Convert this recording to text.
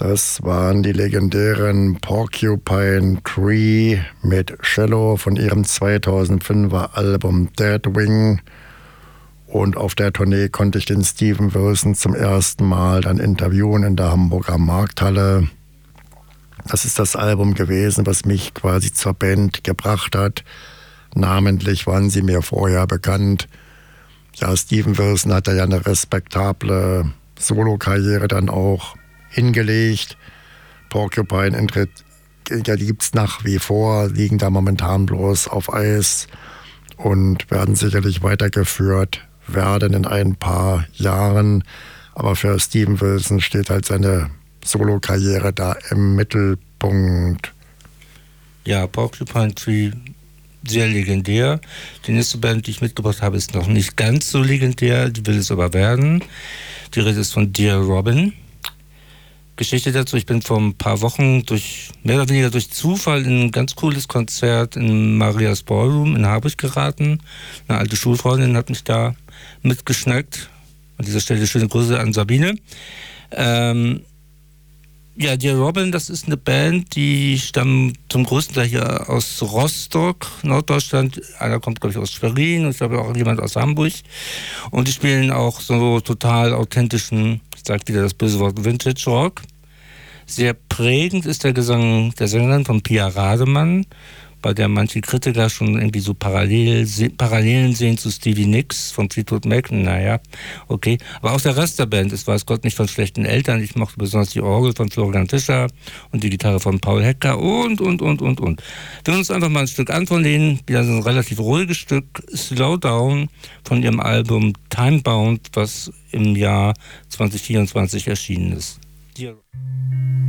Das waren die legendären Porcupine Tree mit Cello von ihrem 2005er Album Deadwing. Und auf der Tournee konnte ich den Steven Wilson zum ersten Mal dann interviewen in der Hamburger Markthalle. Das ist das Album gewesen, was mich quasi zur Band gebracht hat. Namentlich waren sie mir vorher bekannt. Ja, Steven Wilson hatte ja eine respektable Solokarriere dann auch hingelegt. Porcupine ja, die gibt es nach wie vor, liegen da momentan bloß auf Eis und werden sicherlich weitergeführt werden in ein paar Jahren. Aber für Steven Wilson steht halt seine Solokarriere da im Mittelpunkt. Ja, Porcupine Tree, sehr legendär. Die nächste Band, die ich mitgebracht habe, ist noch nicht ganz so legendär, die will es aber werden. Die Rede ist von Dear Robin. Geschichte dazu, ich bin vor ein paar Wochen mehr oder weniger durch Zufall in ein ganz cooles Konzert in Marias Ballroom in Harburg geraten. Eine alte Schulfreundin hat mich da mitgeschnackt. An dieser Stelle schöne Grüße an Sabine. Ja, Dear Robin, das ist eine Band, die stammen zum größten Teil hier aus Rostock, Norddeutschland. Einer kommt, glaube ich, aus Schwerin und ich glaube auch jemand aus Hamburg. Und die spielen auch so total authentischen, ich sage wieder das böse Wort, Vintage Rock. Sehr prägend ist der Gesang der Sängerin von Pia Rademann, bei der manche Kritiker schon irgendwie so Parallelen sehen zu Stevie Nicks von Fleetwood Mac. Naja, okay. Aber auch der Rest der Band ist, weiß Gott, nicht von schlechten Eltern. Ich mochte besonders die Orgel von Florian Fischer und die Gitarre von Paul Hecker und. Wir hören uns einfach mal ein Stück an von denen. Wieder so ein relativ ruhiges Stück, Slow Down, von ihrem Album Timebound, was im Jahr 2024 erschienen ist.